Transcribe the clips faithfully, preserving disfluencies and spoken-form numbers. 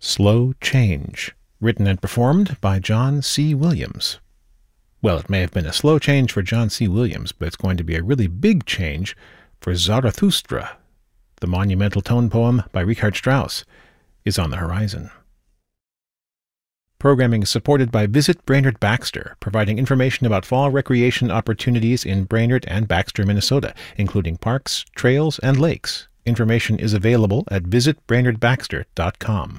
Slow Change, written and performed by John C. Williams. Well, it may have been a slow change for John C. Williams, but it's going to be a really big change for Zarathustra. The monumental tone poem by Richard Strauss is on the horizon. Programming is supported by Visit Brainerd Baxter, providing information about fall recreation opportunities in Brainerd and Baxter, Minnesota, including parks, trails, and lakes. Information is available at visit brainerd baxter dot com.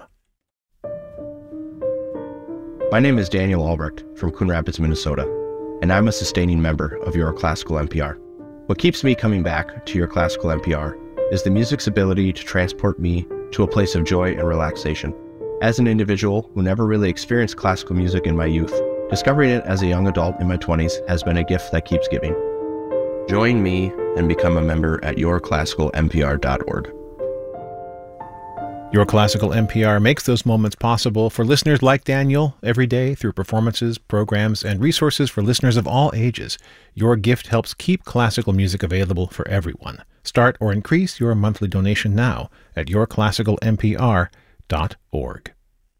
My name is Daniel Albrecht from Coon Rapids, Minnesota, and I'm a sustaining member of Your Classical N P R. What keeps me coming back to Your Classical N P R is the music's ability to transport me to a place of joy and relaxation. As an individual who never really experienced classical music in my youth, discovering it as a young adult in my twenties has been a gift that keeps giving. Join me and become a member at your classical n p r dot org. Your Classical N P R makes those moments possible for listeners like Daniel every day through performances, programs, and resources for listeners of all ages. Your gift helps keep classical music available for everyone. Start or increase your monthly donation now at your classical n p r dot org.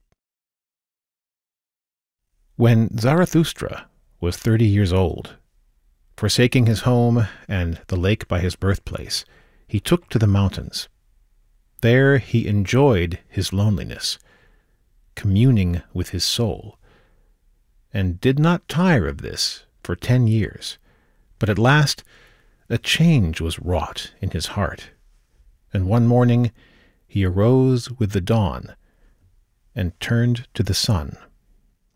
When Zarathustra was thirty years old, forsaking his home and the lake by his birthplace, he took to the mountains. There he enjoyed his loneliness, communing with his soul, and did not tire of this for ten years. But at last a change was wrought in his heart, and one morning he arose with the dawn and turned to the sun.